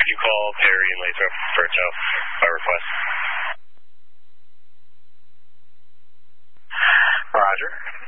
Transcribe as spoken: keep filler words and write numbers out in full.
you call Perry and Lathrop for a tow by request? Roger.